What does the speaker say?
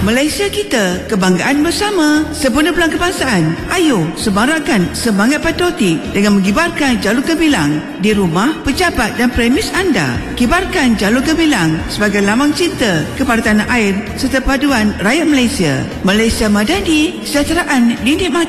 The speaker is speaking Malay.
Malaysia kita, kebanggaan bersama. Sempurna Bulan Kebangsaan. Ayo semarakkan semangat patriotik dengan mengibarkan jalur gemilang di rumah, pejabat dan premis anda. Kibarkan jalur gemilang sebagai lambang cinta kepada tanah air serta paduan rakyat Malaysia. Malaysia madani, kesejahteraan dinikmati.